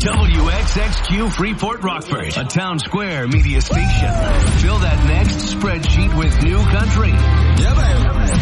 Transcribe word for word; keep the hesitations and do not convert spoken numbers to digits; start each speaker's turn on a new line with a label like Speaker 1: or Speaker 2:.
Speaker 1: W X X Q Freeport Rockford, a Town Square media station. Fill that next spreadsheet with new country.
Speaker 2: Yeah, baby.